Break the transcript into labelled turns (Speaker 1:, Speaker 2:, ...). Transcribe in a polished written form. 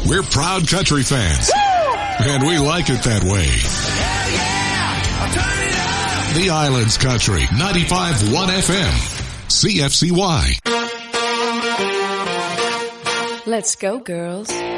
Speaker 1: We're proud country fans. Woo! And we like it that way.
Speaker 2: Hell yeah! I'll turn it up!
Speaker 1: The Islands Country, 95.1 FM, CFCY.
Speaker 3: Let's go, girls.